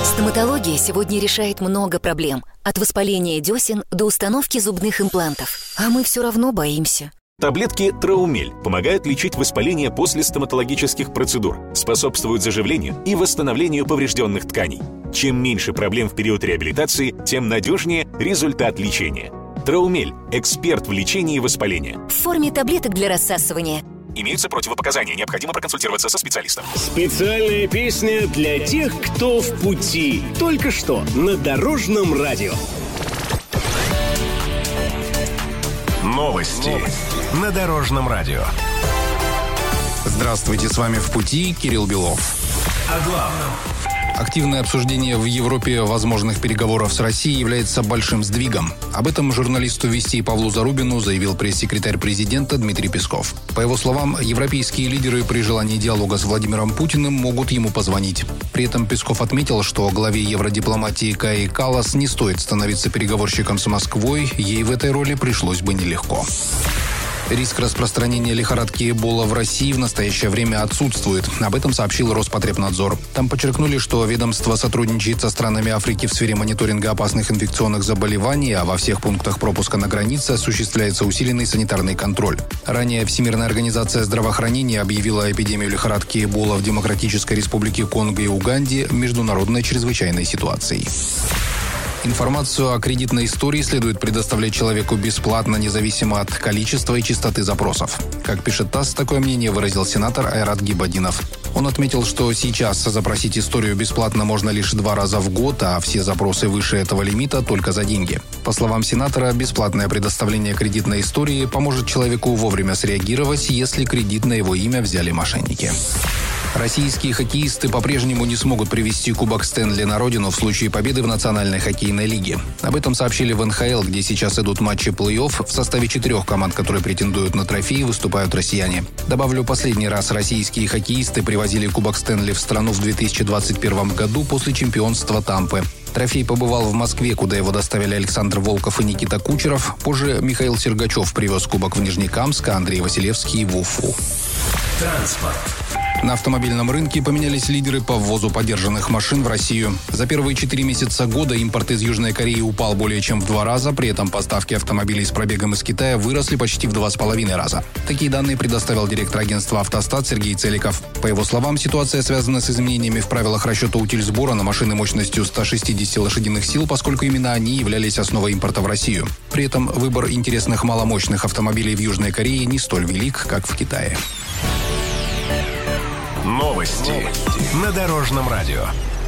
Стоматология сегодня решает много проблем. От воспаления десен до установки зубных имплантов. А мы все равно боимся. Таблетки Траумель помогают лечить воспаление после стоматологических процедур, способствуют заживлению и восстановлению поврежденных тканей. Чем меньше проблем в период реабилитации, тем надежнее результат лечения. Траумель – эксперт в лечении воспаления. В форме таблеток для рассасывания. Имеются противопоказания, необходимо проконсультироваться со специалистом. Специальная песня для тех, кто в пути. Только что на Дорожном радио. Новости на Дорожном радио. Здравствуйте, с вами «В пути» Кирилл Белов. О главном. Активное обсуждение в Европе возможных переговоров с Россией является большим сдвигом. Об этом журналисту «Вести» Павлу Зарубину заявил пресс-секретарь президента Дмитрий Песков. По его словам, европейские лидеры при желании диалога с Владимиром Путиным могут ему позвонить. При этом Песков отметил, что главе евродипломатии Каи Каллас не стоит становиться переговорщиком с Москвой, ей в этой роли пришлось бы нелегко. Риск распространения лихорадки Эбола в России в настоящее время отсутствует. Об этом сообщил Роспотребнадзор. Там подчеркнули, что ведомство сотрудничает со странами Африки в сфере мониторинга опасных инфекционных заболеваний, а во всех пунктах пропуска на границе осуществляется усиленный санитарный контроль. Ранее Всемирная организация здравоохранения объявила эпидемию лихорадки Эбола в Демократической Республике Конго и Уганде международной чрезвычайной ситуацией. Информацию о кредитной истории следует предоставлять человеку бесплатно, независимо от количества и частоты запросов. Как пишет ТАСС, такое мнение выразил сенатор Айрат Гибаддинов. Он отметил, что сейчас запросить историю бесплатно можно лишь 2 раза в год, а все запросы выше этого лимита только за деньги. По словам сенатора, бесплатное предоставление кредитной истории поможет человеку вовремя среагировать, если кредит на его имя взяли мошенники. Российские хоккеисты по-прежнему не смогут привезти Кубок Стэнли на родину в случае победы в Национальной хоккейной лиге. Об этом сообщили в НХЛ, где сейчас идут матчи плей-офф. В составе 4 команд, которые претендуют на трофей, выступают россияне. Добавлю, последний раз российские хоккеисты привозили Кубок Стэнли в страну в 2021 году после чемпионства Тампы. Трофей побывал в Москве, куда его доставили Александр Волков и Никита Кучеров. Позже Михаил Сергачев привез Кубок в Нижнекамск, а Андрей Василевский в Уфу. Транспорт. На автомобильном рынке поменялись лидеры по ввозу подержанных машин в Россию. За первые 4 месяца года импорт из Южной Кореи упал более чем в 2 раза, при этом поставки автомобилей с пробегом из Китая выросли почти в 2,5 раза. Такие данные предоставил директор агентства «Автостат» Сергей Целиков. По его словам, ситуация связана с изменениями в правилах расчета утильсбора на машины мощностью 160 лошадиных сил, поскольку именно они являлись основой импорта в Россию. При этом выбор интересных маломощных автомобилей в Южной Корее не столь велик, как в Китае. Новости на Дорожном радио.